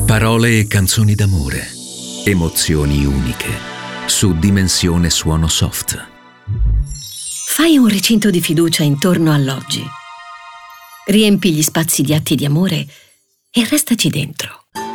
Parole e canzoni d'amore, emozioni uniche, su Dimensione Suono Soft. Fai un recinto di fiducia intorno all'oggi. Riempi gli spazi di atti di amore e restaci dentro.